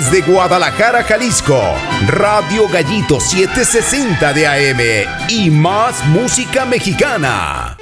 Desde Guadalajara, Jalisco, Radio Gallito 760 de AM y más música mexicana.